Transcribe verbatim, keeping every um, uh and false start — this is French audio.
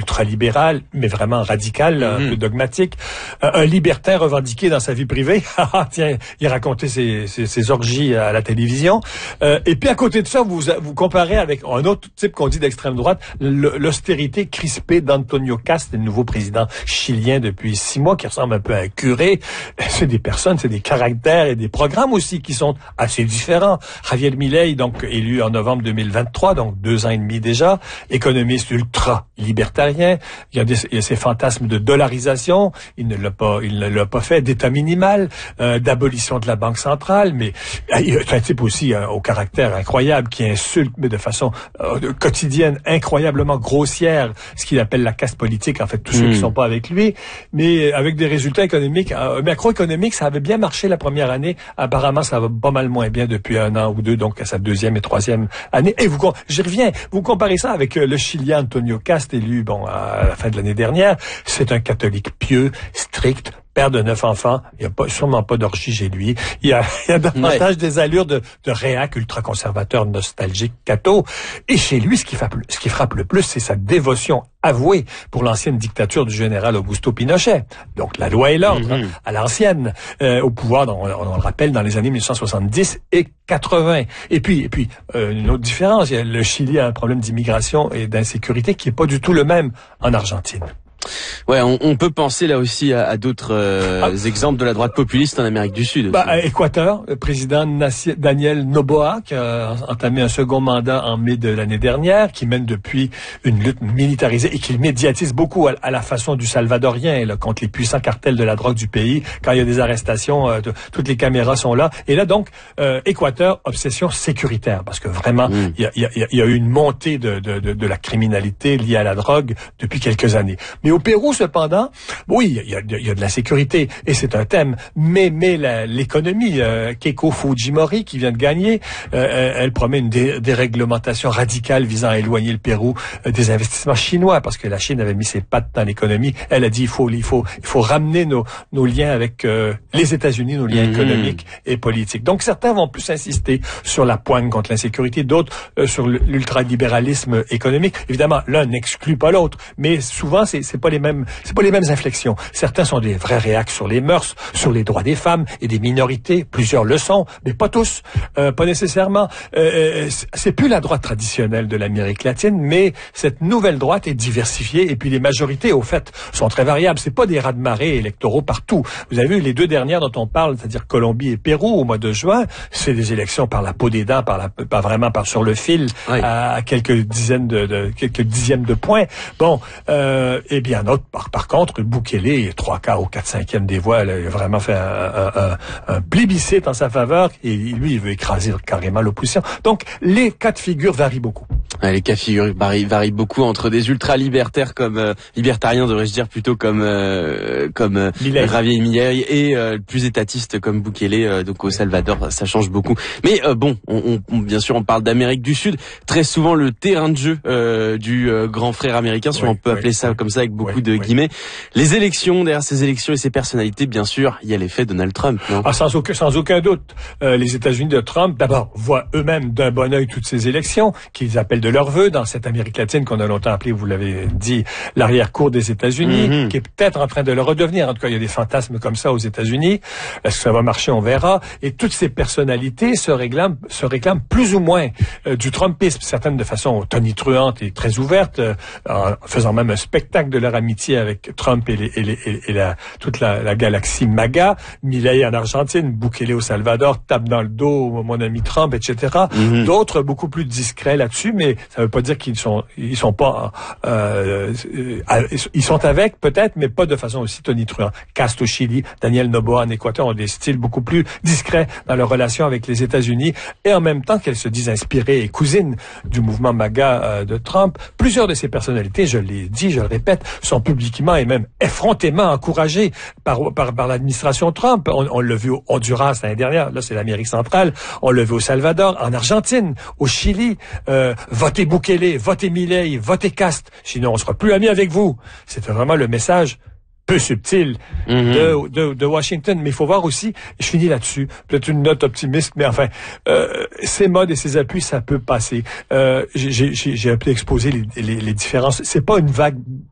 ultralibéral, mais vraiment radical, mm-hmm. un peu dogmatique. Euh, un libertaire revendiqué dans sa vie privée. Tiens, il racontait ses, ses, ses orgies à la télévision. Euh, et puis à côté de ça, vous vous comparez avec un autre type qu'on dit d'extrême droite, l'austérité crispée d'Antonio Cast, le nouveau président chilien depuis six mois, qui ressemble un peu à un curé. C'est des personnes, c'est des caractères et des programmes aussi qui sont assez différents. Javier Milei, donc élu en novembre deux mille vingt-trois, donc deux ans et demi déjà, économiste ultra-libertarien. Il y a, des, il y a ces fantasmes de dollarisation. Il ne l'a pas, il ne l'a pas fait, d'État minimal, euh, d'abolition de la Banque centrale, mais c'est un type aussi euh, au caractère incroyable qui insulte, mais de façon euh, quotidienne, incroyablement grossière, ce qu'il appelle la caste politique, en fait, tous mmh. ceux qui sont pas avec lui, mais avec des résultats économiques, euh, macroéconomiques, ça avait bien marché la première année. Apparemment, ça va pas mal moins bien depuis un an ou deux, donc à sa deuxième et troisième année. Et vous, j'y reviens, vous comparez ça avec euh, le Chilien Antonio Cast, élu, bon, à la fin de l'année dernière. C'est un catholique pieux, strict, père de neuf enfants, il n'y a pas, sûrement pas d'orgie chez lui. Il y a, il y a davantage ouais. des allures de, de réac ultra-conservateur, nostalgique, catho. Et chez lui, ce qui frappe, ce qui frappe le plus, c'est sa dévotion avouée pour l'ancienne dictature du général Augusto Pinochet. Donc la loi et l'ordre, mm-hmm. à l'ancienne, euh, au pouvoir, on, on le rappelle, dans les années mille neuf cent soixante-dix et quatre-vingts. Et puis, et puis euh, une autre différence, le Chili a un problème d'immigration et d'insécurité qui est pas du tout le même en Argentine. Ouais, on, on peut penser là aussi à, à d'autres euh, ah. exemples de la droite populiste en Amérique du Sud. Bah, Équateur, le président Naci- Daniel Noboa, qui a entamé un second mandat en mai de l'année dernière, qui mène depuis une lutte militarisée et qui médiatise beaucoup à, à la façon du Salvadorien, là, contre les puissants cartels de la drogue du pays. Quand il y a des arrestations, euh, de, toutes les caméras sont là. Et là, donc, euh, Équateur, obsession sécuritaire, parce que vraiment, il mmh. y, a, y, a, y a eu une montée de, de, de, de la criminalité liée à la drogue depuis quelques années. Mais au Pérou, cependant, oui, il y a, y a de la sécurité et c'est un thème, mais mais la, l'économie, euh, Keiko Fujimori qui vient de gagner, euh, elle promet une dé, déréglementation radicale visant à éloigner le Pérou euh, des investissements chinois parce que la Chine avait mis ses pattes dans l'économie. Elle a dit il faut il faut il faut ramener nos nos liens avec euh, les États-Unis, nos liens mmh. économiques et politiques. Donc certains vont plus insister sur la poigne contre l'insécurité, d'autres euh, sur l'ultralibéralisme économique. Évidemment, l'un n'exclut pas l'autre, mais souvent c'est c'est pas les mêmes, c'est pas les mêmes inflexions. Certains sont des vrais réacs sur les mœurs, sur les droits des femmes et des minorités. Plusieurs le sont, mais pas tous, euh, pas nécessairement. Euh, c'est plus la droite traditionnelle de l'Amérique latine, mais cette nouvelle droite est diversifiée et puis les majorités, au fait, sont très variables. C'est pas des raz-de-marée électoraux partout. Vous avez vu les deux dernières dont on parle, c'est-à-dire Colombie et Pérou au mois de juin, c'est des élections par la peau des dents, par la, pas vraiment par sur le fil, oui. à, à quelques dizaines de, de quelques dixièmes de points. Bon, euh, et bien un autre, par, par contre, Bukele, trois quarts ou quatre cinquièmes des voix, là, il a vraiment fait un, un, un, un plébiscite en sa faveur et lui, il veut écraser carrément l'opposition. Donc, les cas de figure varient beaucoup. Ouais, les cas de figure varient, varient beaucoup entre des ultra-libertaires comme euh, libertariens, devrais-je dire, plutôt comme euh, comme euh, Javier Milei et euh, plus étatistes comme Bukele, euh, donc au Salvador, ça change beaucoup. Mais euh, bon, on, on, bien sûr, on parle d'Amérique du Sud, très souvent le terrain de jeu euh, du euh, grand frère américain, si oui, on peut oui, appeler ça oui. comme ça, avec beaucoup oui, de oui. guillemets. Les élections, derrière ces élections et ces personnalités, bien sûr, il y a l'effet Donald Trump. Non ah, sans aucun, sans aucun doute. Euh, les États-Unis de Trump, d'abord, voient eux-mêmes d'un bon œil toutes ces élections qu'ils appellent de leur vœu dans cette Amérique latine qu'on a longtemps appelée, vous l'avez dit, l'arrière-cour des États-Unis, mm-hmm. qui est peut-être en train de le redevenir. En tout cas, il y a des fantasmes comme ça aux États-Unis. Est-ce que ça va marcher? On verra. Et toutes ces personnalités se réclament, se réclament plus ou moins euh, du Trumpisme, certaines de façon tonitruante et très ouverte, euh, en faisant même un spectacle de leur amitié avec Trump et, les, et, les, et, et la, toute la, la galaxie MAGA, Milei en Argentine, Bukele au Salvador, tape dans le dos mon ami Trump, et cetera. Mm-hmm. D'autres beaucoup plus discrets là-dessus, mais ça veut pas dire qu'ils sont ils sont pas euh, euh, ils sont avec peut-être, mais pas de façon aussi tonitruante. Cast au Chili, Daniel Noboa en Équateur ont des styles beaucoup plus discrets dans leur relation avec les États-Unis, et en même temps qu'elles se disent inspirées et cousines du mouvement MAGA euh, de Trump. Plusieurs de ces personnalités, je l'ai dit, je le répète, sont publiquement et même effrontément encouragées par par, par l'administration Trump. On, on l'a vu au Honduras l'année dernière, là c'est l'Amérique centrale. On l'a vu au Salvador, en Argentine, au Chili. Euh, votez Bukele, votez Milei, votez Cast, sinon on sera plus amis avec vous. C'était vraiment le message peu subtil mm-hmm. de, de, de Washington. Mais il faut voir aussi, je finis là-dessus, peut-être une note optimiste, mais enfin, euh, ces modes et ces appuis, ça peut passer. Euh, j'ai, j'ai, j'ai un peu exposé les, les, les différences. C'est pas une vague